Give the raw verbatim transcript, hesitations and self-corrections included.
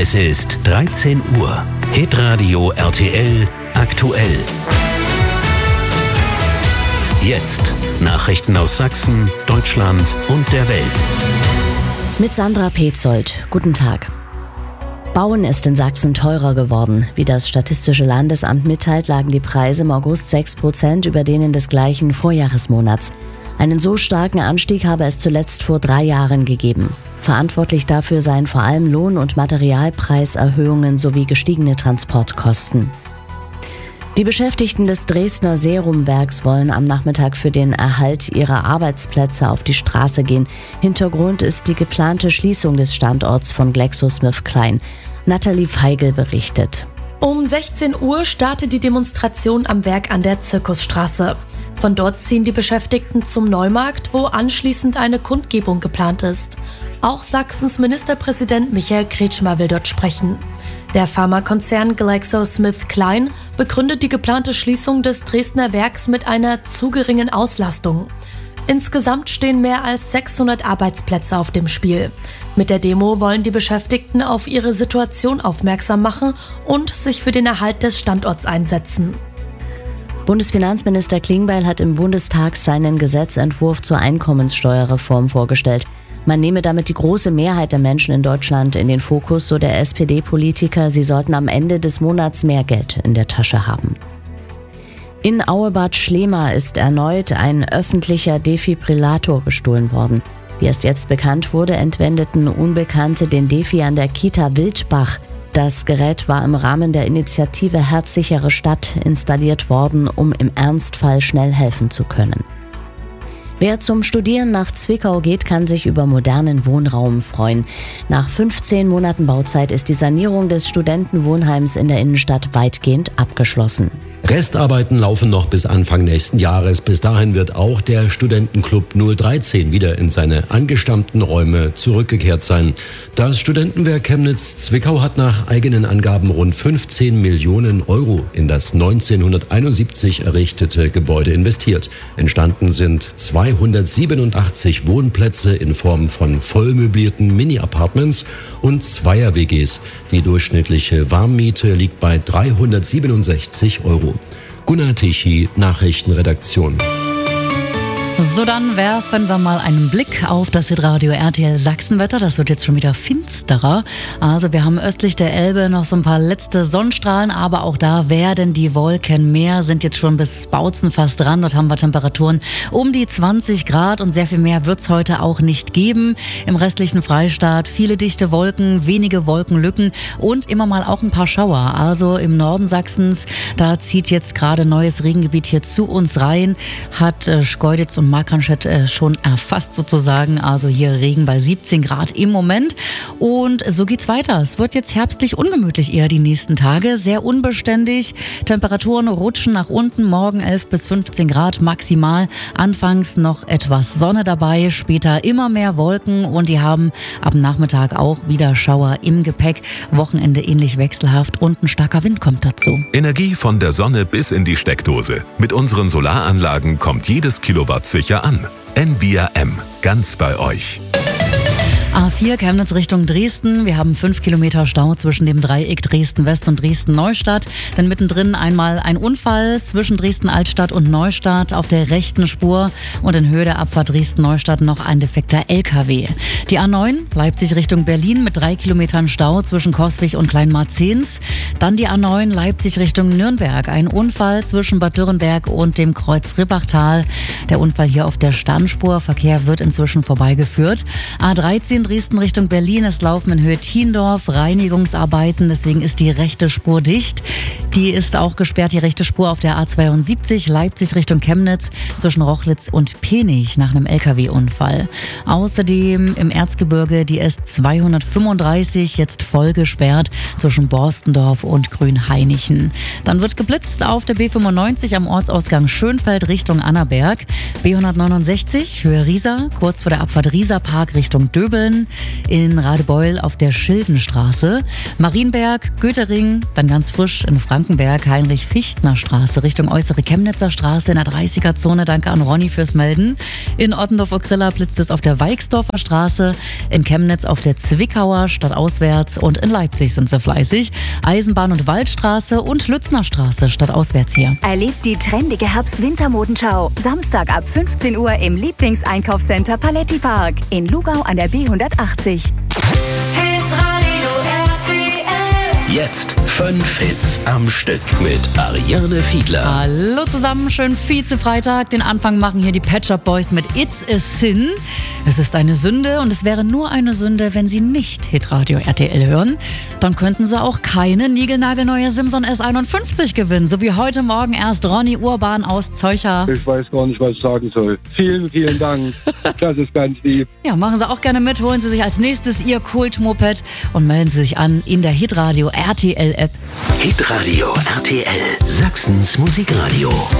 Es ist dreizehn Uhr. Hitradio R T L aktuell. Jetzt Nachrichten aus Sachsen, Deutschland und der Welt. Mit Sandra Petzold. Guten Tag. Bauen ist in Sachsen teurer geworden. Wie das Statistische Landesamt mitteilt, lagen die Preise im August sechs Prozent über denen des gleichen Vorjahresmonats. Einen so starken Anstieg habe es zuletzt vor drei Jahren gegeben. Verantwortlich dafür seien vor allem Lohn- und Materialpreiserhöhungen sowie gestiegene Transportkosten. Die Beschäftigten des Dresdner Serumwerks wollen am Nachmittag für den Erhalt ihrer Arbeitsplätze auf die Straße gehen. Hintergrund ist die geplante Schließung des Standorts von GlaxoSmithKline. Nathalie Feigl berichtet. Um sechzehn Uhr startet die Demonstration am Werk an der Zirkusstraße. Von dort ziehen die Beschäftigten zum Neumarkt, wo anschließend eine Kundgebung geplant ist. Auch Sachsens Ministerpräsident Michael Kretschmer will dort sprechen. Der Pharmakonzern GlaxoSmithKline begründet die geplante Schließung des Dresdner Werks mit einer zu geringen Auslastung. Insgesamt stehen mehr als sechshundert Arbeitsplätze auf dem Spiel. Mit der Demo wollen die Beschäftigten auf ihre Situation aufmerksam machen und sich für den Erhalt des Standorts einsetzen. Bundesfinanzminister Klingbeil hat im Bundestag seinen Gesetzentwurf zur Einkommenssteuerreform vorgestellt. Man nehme damit die große Mehrheit der Menschen in Deutschland in den Fokus, so der S P D-Politiker. Sie sollten am Ende des Monats mehr Geld in der Tasche haben. In Auebad Schlema ist erneut ein öffentlicher Defibrillator gestohlen worden. Wie erst jetzt bekannt wurde, entwendeten Unbekannte den Defi an der Kita Wildbach. Das Gerät war im Rahmen der Initiative Herzsichere Stadt installiert worden, um im Ernstfall schnell helfen zu können. Wer zum Studieren nach Zwickau geht, kann sich über modernen Wohnraum freuen. Nach fünfzehn Monaten Bauzeit ist die Sanierung des Studentenwohnheims in der Innenstadt weitgehend abgeschlossen. Restarbeiten laufen noch bis Anfang nächsten Jahres. Bis dahin wird auch der Studentenclub null dreizehn wieder in seine angestammten Räume zurückgekehrt sein. Das Studentenwerk Chemnitz-Zwickau hat nach eigenen Angaben rund fünfzehn Millionen Euro in das neunzehnhunderteinundsiebzig errichtete Gebäude investiert. Entstanden sind zweihundertsiebenundachtzig Wohnplätze in Form von vollmöblierten Mini-Apartments und Zweier-W Gs. Die durchschnittliche Warmmiete liegt bei dreihundertsiebenundsechzig Euro. Gunnar Tichy, Nachrichtenredaktion. So, dann werfen wir mal einen Blick auf das Hitradio R T L Sachsenwetter. Das wird jetzt schon wieder finsterer. Also wir haben östlich der Elbe noch so ein paar letzte Sonnenstrahlen, aber auch da werden die Wolken mehr, sind jetzt schon bis Bautzen fast dran. Dort haben wir Temperaturen um die zwanzig Grad und sehr viel mehr wird es heute auch nicht geben. Im restlichen Freistaat viele dichte Wolken, wenige Wolkenlücken und immer mal auch ein paar Schauer. Also im Norden Sachsens, da zieht jetzt gerade neues Regengebiet hier zu uns rein, hat äh, Schkeuditz und Markranstädt äh, schon erfasst sozusagen. Also hier Regen bei siebzehn Grad im Moment. Und so geht's weiter. Es wird jetzt herbstlich ungemütlich eher die nächsten Tage. Sehr unbeständig. Temperaturen rutschen nach unten. Morgen elf bis fünfzehn Grad maximal. Anfangs noch etwas Sonne dabei. Später immer mehr Wolken. Und die haben ab Nachmittag auch wieder Schauer im Gepäck. Wochenende ähnlich wechselhaft. Und ein starker Wind kommt dazu. Energie von der Sonne bis in die Steckdose. Mit unseren Solaranlagen kommt jedes Kilowatt sicher an. N V R M, ganz bei euch. A vier Chemnitz Richtung Dresden. Wir haben fünf Kilometer Stau zwischen dem Dreieck Dresden-West und Dresden-Neustadt. Dann mittendrin einmal ein Unfall zwischen Dresden-Altstadt und Neustadt auf der rechten Spur. Und in Höhe der Abfahrt Dresden-Neustadt noch ein defekter L K W. Die A neun Leipzig Richtung Berlin mit drei Kilometern Stau zwischen Coswig und Kleinmarzens. Dann die A neun Leipzig Richtung Nürnberg. Ein Unfall zwischen Bad Dürrenberg und dem Kreuz Ribbachtal. Der Unfall hier auf der Sternspur. Verkehr wird inzwischen vorbeigeführt. A dreizehn Dresden Richtung Berlin. Es laufen in Höhe Thiendorf Reinigungsarbeiten, deswegen ist die rechte Spur dicht. Die ist auch gesperrt, die rechte Spur auf der A zweiundsiebzig Leipzig Richtung Chemnitz zwischen Rochlitz und Penich nach einem L K W-Unfall. Außerdem im Erzgebirge die S zweihundertfünfunddreißig jetzt voll gesperrt zwischen Borstendorf und Grünhainichen. Dann wird geblitzt auf der B fünfundneunzig am Ortsausgang Schönfeld Richtung Annaberg. B hundertneunundsechzig Höhe Riesa, kurz vor der Abfahrt Rieserpark Richtung Döbeln. Eisenbahn in Radebeul auf der Schildenstraße, Marienberg, Göttering, dann ganz frisch in Frankenberg, Heinrich-Fichtner-Straße Richtung Äußere Chemnitzer Straße in der dreißiger-Zone. Danke an Ronny fürs Melden. In Ottendorf-Okrilla blitzt es auf der Weixdorfer Straße, in Chemnitz auf der Zwickauer stadtauswärts und in Leipzig sind sie fleißig. Eisenbahn- und Waldstraße und Lützner Straße stadtauswärts hier. Erlebt die trendige Herbst-Winter-Modenschau. Samstag ab fünfzehn Uhr im Lieblingseinkaufscenter Paletti Park in Lugau an der B hundertachtzig. Jetzt fünf Hits am Stück mit Ariane Fiedler. Hallo zusammen, schön Vize-Freitag. Den Anfang machen hier die Pet Shop Boys mit It's a Sin. Es ist eine Sünde und es wäre nur eine Sünde, wenn Sie nicht Hitradio R T L hören. Dann könnten Sie auch keine niegelnagelneue Simson S einundfünfzig gewinnen, so wie heute Morgen erst Ronny Urban aus Zeucha. Ich weiß gar nicht, was ich sagen soll. Vielen, vielen Dank. Das ist ganz lieb. Ja, machen Sie auch gerne mit. Holen Sie sich als nächstes Ihr Kult-Moped und melden Sie sich an in der Hitradio R T L App. Hitradio R T L, Sachsens Musikradio.